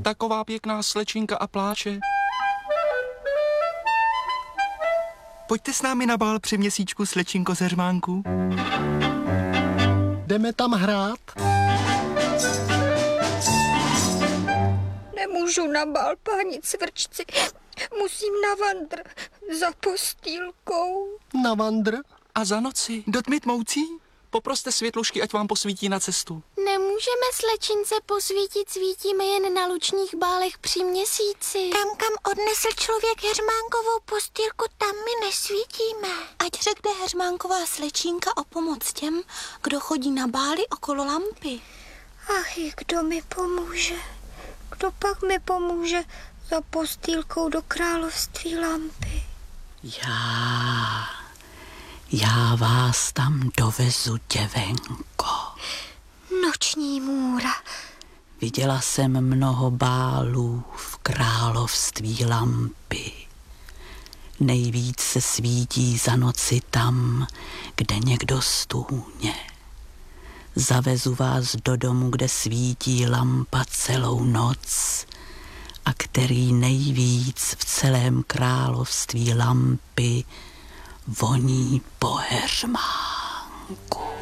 Taková pěkná slečinka a pláče. Pojďte s námi na bál při měsíčku, slečinko z Heřmánku. Jdeme tam hrát? Nemůžu na bál, páni cvrčci. Musím na vandr za postýlkou. Na vandr? A za noci? Do tmy tmoucí? Poproste světlušky, ať vám posvítí na cestu. Nemůžeme slečince posvítit, svítíme jen na lučních bálech při měsíci. Kam odnesl člověk Heřmánkovou postýlku, tam my nesvítíme. Ať řekne Heřmánková slečínka o pomoc těm, kdo chodí na bály okolo lampy. Ach, kdo mi pomůže? Kdo pak mi pomůže za postýlkou do království lampy? Já vás tam dovezu, děvenko. Noční můra. Viděla jsem mnoho bálů v království lampy. Nejvíc se svítí za noci tam, kde někdo stůně. Zavezu vás do domu, kde svítí lampa celou noc a který nejvíc v celém království lampy voní po Heřmánku.